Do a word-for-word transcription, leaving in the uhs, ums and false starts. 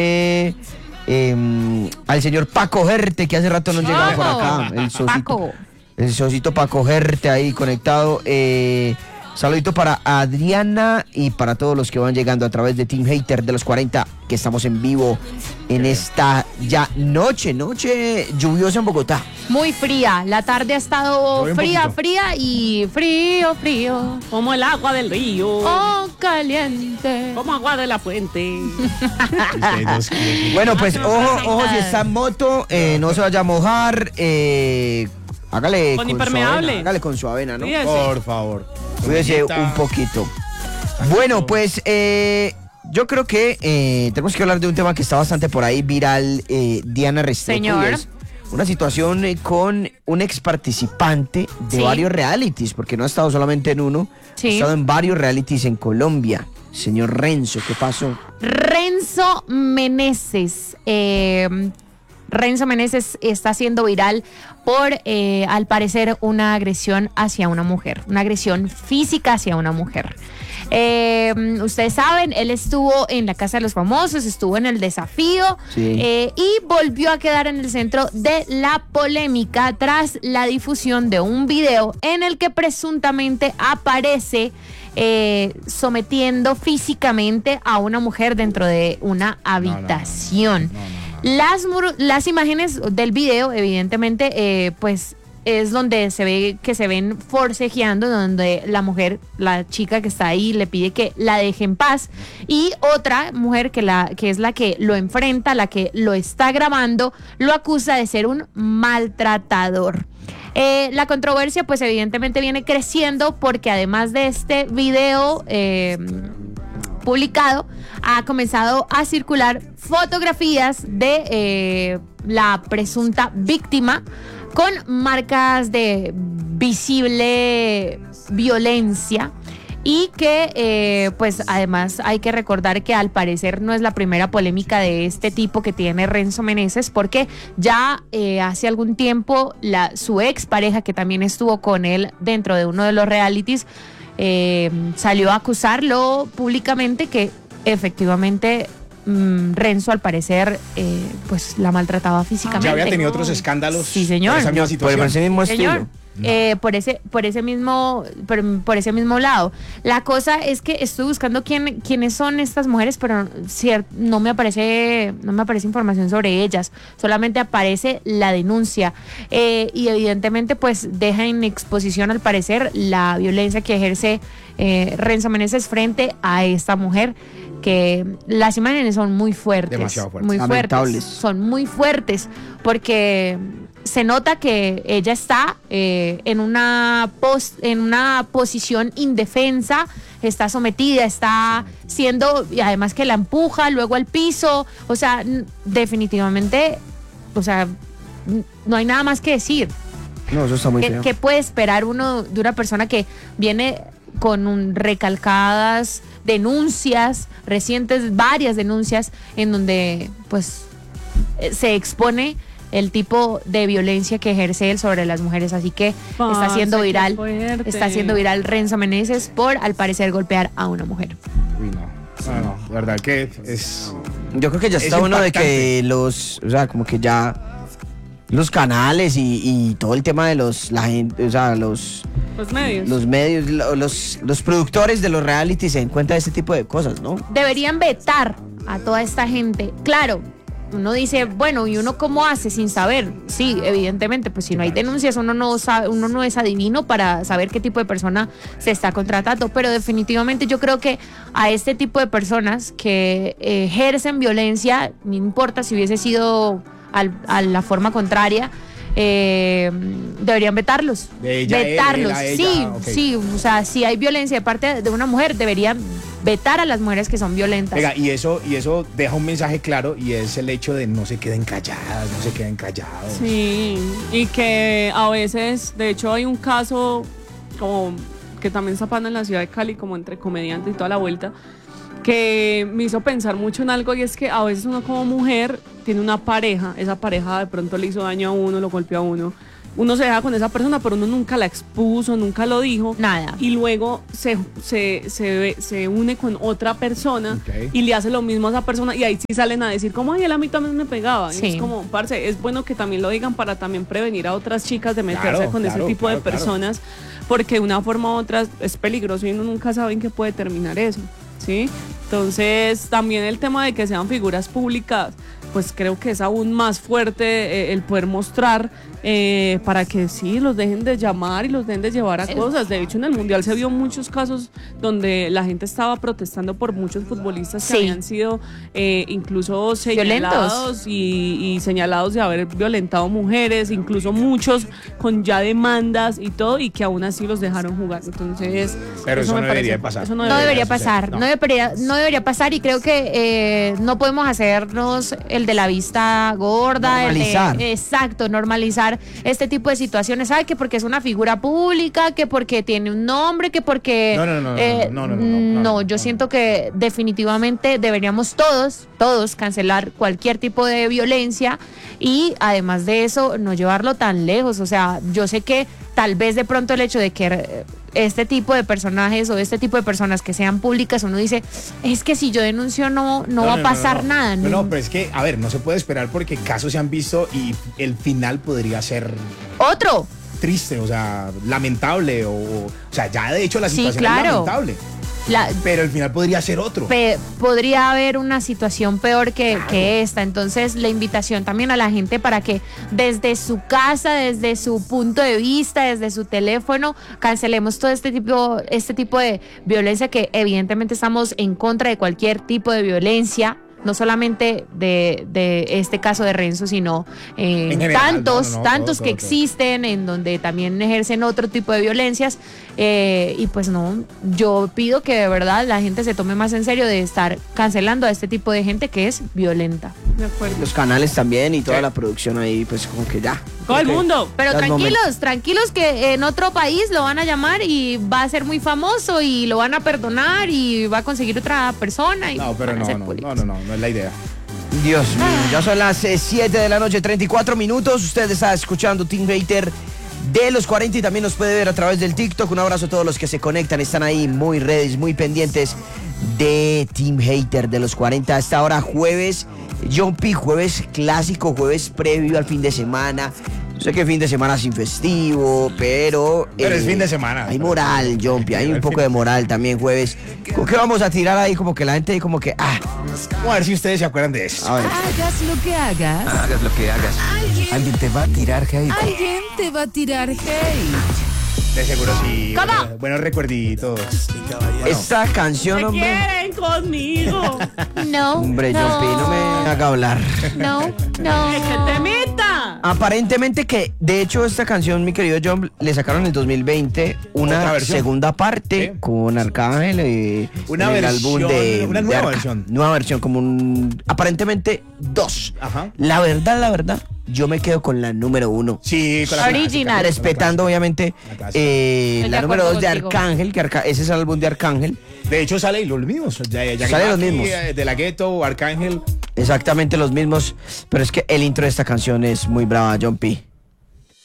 Eh, eh, al señor Paco Gerte, que hace rato no llegaba por acá. El socito, Paco. el socito Paco Gerte ahí conectado. Eh, saludito para Adriana y para todos los que van llegando a través de Team Hater de los cuarenta, que estamos en vivo en esta ya noche, noche lluviosa en Bogotá. Muy fría, la tarde ha estado Llueve un fría, poquito. fría y frío, frío. Como el agua del río. Oh, caliente. Como agua de la fuente. Ustedes dos quieren. Bueno, pues ojo, ojo si está en moto, eh, no se vaya a mojar, eh, hágale Con su impermeable. avena, hágale con su avena, ¿no? Sí, ese. Por favor. Cuídese Amiguita. un poquito. Bueno, pues eh, yo creo que eh, tenemos que hablar de un tema que está bastante por ahí viral, eh, Diana Restrepo. Señor. Y es una situación eh, con un ex participante de Sí. varios realities, porque no ha estado solamente en uno, Sí. ha estado en varios realities en Colombia. Señor Renzo, ¿qué pasó? Renzo Meneses. Eh, Renzo Meneses está siendo viral por, eh, al parecer, una agresión hacia una mujer, una agresión física hacia una mujer. Eh, ustedes saben, él estuvo en la Casa de los Famosos, estuvo en El Desafío, Sí. eh, y volvió a quedar en el centro de la polémica tras la difusión de un video en el que presuntamente aparece eh, sometiendo físicamente a una mujer dentro de una habitación. No, no, no. Las, mur- las imágenes del video, evidentemente, eh, pues es donde se ve que se ven forcejeando, donde la mujer, la chica que está ahí, le pide que la deje en paz, y otra mujer que, la, que es la que lo enfrenta, la que lo está grabando, lo acusa de ser un maltratador. Eh, la controversia pues evidentemente viene creciendo porque además de este video eh, publicado, ha comenzado a circular fotografías de eh, la presunta víctima con marcas de visible violencia, y que eh, pues además hay que recordar que al parecer no es la primera polémica de este tipo que tiene Renzo Meneses, porque ya eh, hace algún tiempo la, su ex pareja, que también estuvo con él dentro de uno de los realities, eh, salió a acusarlo públicamente que efectivamente mm, Renzo al parecer eh, pues la maltrataba físicamente. Ya había tenido otros escándalos. Sí, señor. Por esa misma Por situación. ese mismo Señor, estilo. eh, por ese, por ese mismo, por, por ese mismo lado. La cosa es que estoy buscando quién, quiénes son estas mujeres, pero cier- no me aparece, no me aparece información sobre ellas. Solamente aparece la denuncia, eh, y evidentemente, pues deja en exposición al parecer la violencia que ejerce eh, Renzo Meneses frente a esta mujer. Que las imágenes son muy fuertes, Demasiado fuertes. muy fuertes, Lamentables. son muy fuertes, porque se nota que ella está eh, en una pos- en una posición indefensa, está sometida, está siendo, y además que la empuja luego al piso, o sea, n- definitivamente, o sea, n- no hay nada más que decir. No, eso está muy ¿Qué, feo. qué puede esperar uno de una persona que viene con un- recalcadas denuncias, recientes varias denuncias, en donde pues eh, se expone el tipo de violencia que ejerce él sobre las mujeres? Así que está Parce, siendo qué viral, fuerte. está siendo viral Renzo Meneses por al parecer golpear a una mujer. Uy, no. No, no, de verdad que es. Yo creo que ya Es está bueno de que impactante. los, o sea, como que ya los canales y, y todo el tema de los, la gente, o sea, los, Los medios. los medios, lo- los, los productores de los reality se den cuenta de este tipo de cosas, ¿no? Deberían vetar a toda esta gente. Claro, uno dice, bueno, ¿y uno cómo hace sin saber? Sí, evidentemente, pues si no hay denuncias, uno no sabe, uno no es adivino para saber qué tipo de persona se está contratando, pero definitivamente yo creo que a este tipo de personas que eh, ejercen violencia, no importa si hubiese sido al- a la forma contraria, eh, deberían vetarlos. De ella, él, vetarlos, él a ella, sí, ok. sí, o sea, si hay violencia de parte de una mujer, deberían vetar a las mujeres que son violentas. Venga, y eso, y eso deja un mensaje claro, y es el hecho de no se queden calladas, no se queden callados. Sí, y que a veces, de hecho hay un caso como que también está pasando en la ciudad de Cali, como entre comediantes y toda la vuelta, que me hizo pensar mucho en algo, y es que a veces uno como mujer tiene una pareja, esa pareja de pronto le hizo daño a uno, lo golpeó a uno, uno se deja con esa persona, pero uno nunca la expuso, nunca lo dijo. Nada. Y luego se, se, se, ve- se une con otra persona Ok. y le hace lo mismo a esa persona y ahí sí salen a decir como, ay, él a mí también me pegaba. Y Sí. es como, parce, es bueno que también lo digan para también prevenir a otras chicas de meterse Claro, con claro, ese tipo claro, de claro. personas, porque de una forma u otra es peligroso y uno nunca sabe en qué puede terminar eso, ¿sí? Entonces, también el tema de que sean figuras públicas, pues creo que es aún más fuerte eh, el poder mostrar eh, para que sí, los dejen de llamar y los dejen de llevar a Es- cosas. De hecho, en el Mundial se vio muchos casos donde la gente estaba protestando por muchos futbolistas que Sí. habían sido eh, incluso señalados y, y señalados de haber violentado mujeres, incluso muchos con ya demandas y todo, y que aún así los dejaron jugar. Entonces, Pero eso me no parece- debería pasar. eso No debería suceder, pasar, no. no. debería, no debería pasar y creo que eh, no podemos hacernos el de la vista gorda, el de- Normalizar. exacto, normalizar este tipo de situaciones, ¿sabes? Que porque es una figura pública, que porque tiene un nombre, que porque... No, no, no, no, eh, no, no, no, no, no, no, yo no, siento no. que definitivamente deberíamos todos, todos cancelar cualquier tipo de violencia y además de eso no llevarlo tan lejos, o sea, yo sé que tal vez de pronto el hecho de que eh, este tipo de personajes o este tipo de personas que sean públicas, uno dice, es que si yo denuncio no, no, va a pasar no. nada. No, no, pero es que, a ver, no se puede esperar porque casos se han visto y el final podría ser Otro, triste, o sea, lamentable, o, o sea, ya de hecho la Sí, situación claro. es lamentable, la, pero el final podría ser otro. pe- podría haber una situación peor que, que esta. Entonces, la invitación también a la gente para que desde su casa, desde su punto de vista, desde su teléfono, cancelemos todo este tipo, este tipo de violencia, que evidentemente estamos en contra de cualquier tipo de violencia. No solamente de, de este caso de Renzo, sino eh, En general, tantos, no, no, no, tantos todo, que todo, todo. existen en donde también ejercen otro tipo de violencias. eh, y pues no, yo pido que de verdad la gente se tome más en serio de estar cancelando a este tipo de gente que es violenta. De acuerdo. Los canales también y toda Sí. la producción ahí, pues como que ya. Todo el Ok. mundo. Pero Ya es tranquilos, momento. tranquilos que en otro país lo van a llamar y va a ser muy famoso y lo van a perdonar y va a conseguir otra persona y No, pero van a no, ser no, públicos. no, no, no, no es la idea. Dios mío, ya son las siete de la noche, treinta y cuatro minutos. Usted está escuchando Team Hater de los cuarenta y también nos puede ver a través del TikTok. Un abrazo a todos los que se conectan, están ahí muy redes, muy pendientes de Team Hater de los cuarenta. A esta hora jueves, John P, jueves clásico, jueves previo al fin de semana. Yo sé que fin de semana sin festivo, pero... Pero es fin de semana. Hay moral, John P, hay Pero un el poco fin- de moral también jueves. ¿Con qué vamos a tirar ahí? Como que la gente ahí como que... Ah, Vamos a ver si ustedes se acuerdan de eso. a ver. Hagas lo que hagas, Hagas lo que hagas. Alguien te va a tirar hate. alguien te va a tirar hate. De seguro sí. ¿Cómo? Buenos, buenos recuerditos. Esta canción, ¿Qué hombre... quieren conmigo? No, Hombre, John P, no me haga hablar. No, no. ¡Que te meta! Aparentemente que, de hecho, esta canción, mi querido John, le sacaron en el dos mil veinte una Otra versión. segunda parte Sí. con Arcángel y Una en el versión, álbum de una de nueva Arca- versión. nueva versión, como un aparentemente dos. Ajá. La verdad, la verdad, yo me quedo con la número uno. Sí, con la Original. clásica, con la Respetando, clásica. obviamente, La clásica. eh, Estoy de la número acuerdo dos de contigo. Arcángel, que Arca- ese es el álbum de Arcángel. De hecho, sale los mismos. Ya, ya Sale los Yaki, mismos. eh, De la Ghetto, Arcángel. Exactamente los mismos. Pero es que el intro de esta canción es muy brava, John P.